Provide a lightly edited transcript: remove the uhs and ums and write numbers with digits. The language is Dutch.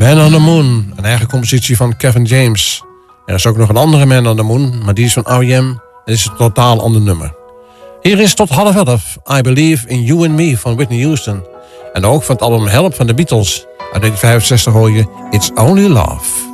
Man on the Moon, een eigen compositie van Kevin James. Er is ook nog een andere Man on the Moon, maar die is van R.E.M. en is een totaal ander nummer. Hier is tot 10:30 I Believe in You and Me van Whitney Houston. En ook van het album Help van de Beatles. Uit 1965 hoor je It's Only Love.